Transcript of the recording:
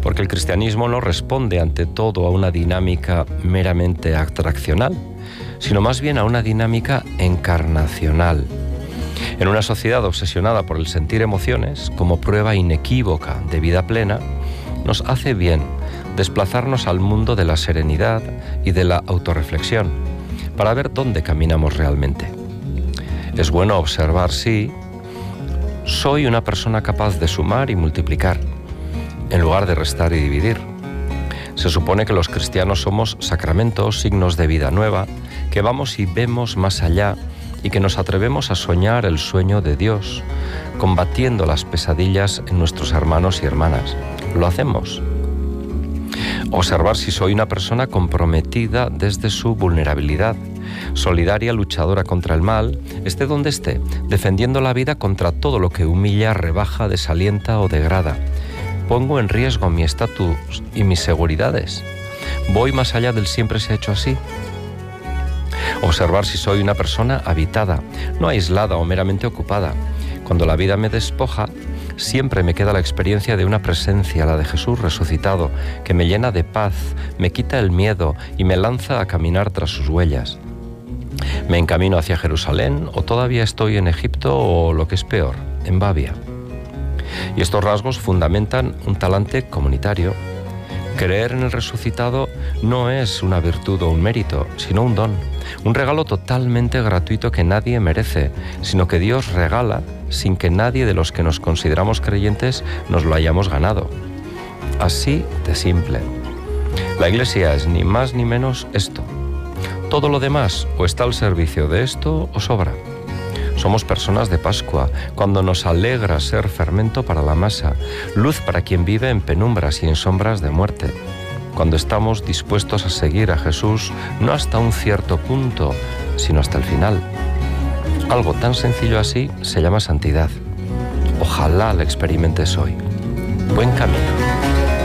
porque el cristianismo no responde ante todo a una dinámica meramente atraccional, sino más bien a una dinámica encarnacional. En una sociedad obsesionada por el sentir emociones como prueba inequívoca de vida plena, nos hace bien desplazarnos al mundo de la serenidad y de la autorreflexión para ver dónde caminamos realmente. Es bueno observar si soy una persona capaz de sumar y multiplicar, en lugar de restar y dividir. Se supone que los cristianos somos sacramentos, signos de vida nueva, que vamos y vemos más allá y que nos atrevemos a soñar el sueño de Dios, combatiendo las pesadillas en nuestros hermanos y hermanas. Lo hacemos. Observar si soy una persona comprometida desde su vulnerabilidad, solidaria, luchadora contra el mal, esté donde esté, defendiendo la vida contra todo lo que humilla, rebaja, desalienta o degrada. Pongo en riesgo mi estatus y mis seguridades. Voy más allá del siempre se ha hecho así. Observar si soy una persona habitada, no aislada o meramente ocupada. Cuando la vida me despoja, siempre me queda la experiencia de una presencia, la de Jesús resucitado, que me llena de paz, me quita el miedo y me lanza a caminar tras sus huellas. Me encamino hacia Jerusalén o todavía estoy en Egipto o, lo que es peor, en Babia. Y estos rasgos fundamentan un talante comunitario. Creer en el resucitado no es una virtud o un mérito, sino un don, un regalo totalmente gratuito que nadie merece, sino que Dios regala sin que nadie de los que nos consideramos creyentes nos lo hayamos ganado. Así de simple. La Iglesia es ni más ni menos esto. Todo lo demás o está al servicio de esto o sobra. Somos personas de Pascua, cuando nos alegra ser fermento para la masa, luz para quien vive en penumbras y en sombras de muerte. Cuando estamos dispuestos a seguir a Jesús, no hasta un cierto punto, sino hasta el final. Algo tan sencillo así se llama santidad. Ojalá la experimentes hoy. Buen camino.